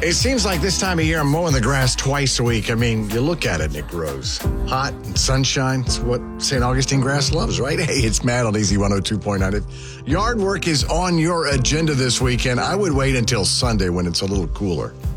It seems like this time of year I'm mowing the grass twice a week. I mean, you look at it and it grows. Hot and sunshine. It's what St. Augustine grass loves, right? Hey, it's Matt on Easy 102.9. If yard work is on your agenda this weekend, I would wait until Sunday when it's a little cooler.